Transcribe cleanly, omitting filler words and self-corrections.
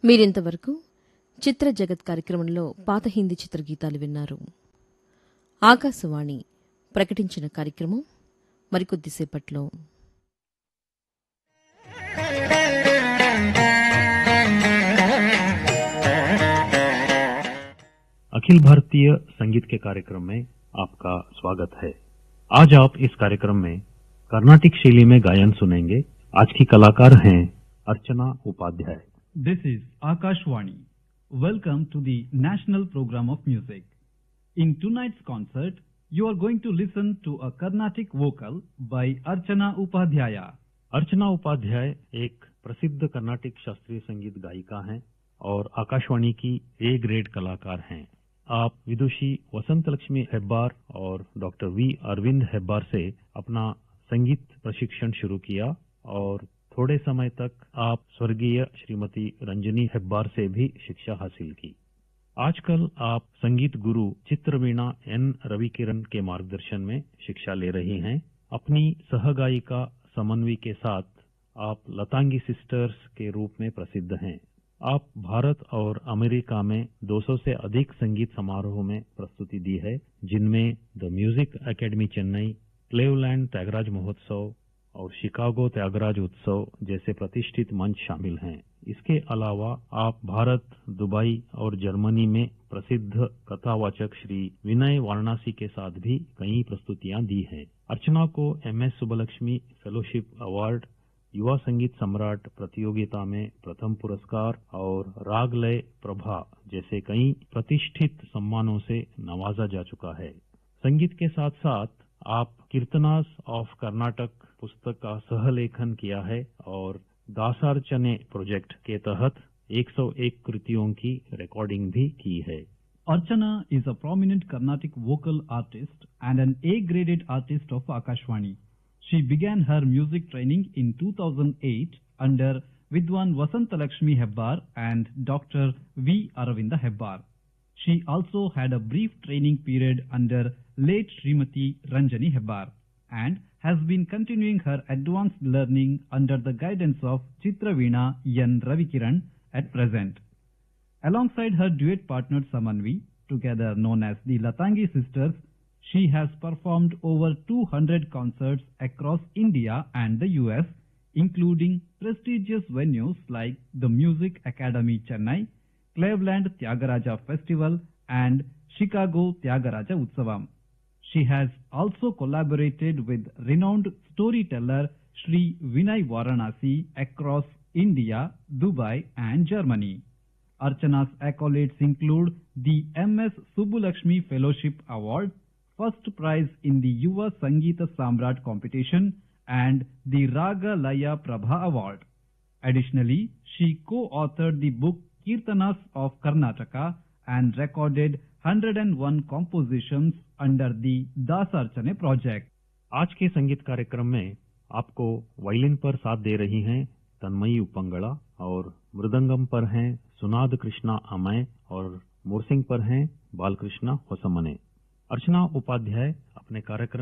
మీరింతవరకు చిత్ర జగత్ కార్యక్రమంలో పాత హిందీ చిత్రగీతాలు విన్నారు. ఆకాశవాణి ప్రకటించిన కార్యక్రమం మరికొద్దిసేపట్లో. अखिल भारतीय संगीत के कार्यक्रम में आपका स्वागत है। आज आप इस कार्यक्रम में कर्नाटिक शैली में गायन सुनेंगे। आज की कलाकार हैं अर्चना Upadhyay. This is Akashwani. Welcome to the National Program of Music. In tonight's concert, you are going to listen to a Carnatic vocal by Archana Upadhyaya. अर्चना उपाध्याय एक प्रसिद्ध कर्नाटिक शास्त्रीय संगीत गायिका हैं और आकाशवाणी की ए ग्रेड कलाकार हैं। आप विदुषी वसंत लक्ष्मी हेब्बार और डॉक्टर वी अरविंद हेब्बार से अपना संगीत प्रशिक्षण शुरू किया और थोड़े समय तक आप स्वर्गीय श्रीमती रंजनी हेब्बार से भी शिक्षा हासिल की। आजकल आप संगीत गुरु चित्रवीणा एन रविकिरण के मार्गदर्शन में शिक्षा ले रही हैं। अपनी सहगायिका समन्वी के साथ आप लतांगी सिस्टर्स के रूप में प्रसिद्ध हैं। आप भारत और अमेरिका में 200 से अधिक संगीत समारोह में प्रस्तुति दी है, जिनमें the music academy Chennai, Cleveland Tyagaraja महोत्सव और शिकागो त्यागराज उत्सव जैसे प्रतिष्ठित मंच शामिल हैं। इसके अलावा आप भारत, दुबई और जर्मनी में प्रसिद्ध कथावाचक श्री विनय वाराणसी के साथ भी कई प्रस्तुतियां दी हैं। अर्चना को MS सुब्बलक्ष्मी फेलोशिप अवार्ड, युवा संगीत सम्राट प्रतियोगिता में प्रथम पुरस्कार और रागलय प्रभा जैसे कई प्रतिष्ठित सम्मानों से नवाजा जा चुका है। संगीत के साथ साथ आप कीर्तनास ऑफ कर्नाटक पुस्तक का सहलेखन किया है और दासार्चने प्रोजेक्ट के तहत 101 कृतियों की रिकॉर्डिंग भी की है। Archana is a prominent Carnatic vocal artist and an A-graded artist of Akashwani. She began her music training in 2008 under Vidwan Vasantalakshmi Hebbar and Dr. V. Aravinda Hebbar. She also had a brief training period under late Srimati Ranjani Hebbar and has been continuing her advanced learning under the guidance of Chitraveena N. Ravikiran at present. Alongside her duet partner Samanvi, together known as the Latangi Sisters, she has performed over 200 concerts across India and the US, including prestigious venues like the Music Academy Chennai, Cleveland Tyagaraja Festival, and Chicago Tyagaraja Utsavam. She has also collaborated with renowned storyteller Sri Vinay Varanasi across India, Dubai, and Germany. Archana's accolades include the MS Subbulakshmi Fellowship Award, first prize in the Yuva Sangeeta Samrat competition, and the Raga Laya Prabha Award. Additionally, she co-authored the book Kirtanas of Karnataka and recorded 101 compositions under the Dasarchane project. आज के संगीत कार्यक्रम में आपको violin पर साथ दे रही हैं तन्मयी उपंगड़ा और मृदंगम पर हैं सुनाद कृष्णा अमय और मोरसिंग पर हैं बालकृष्णा होसमने। अर्चना उपाध्याय अपने कार्यक्रम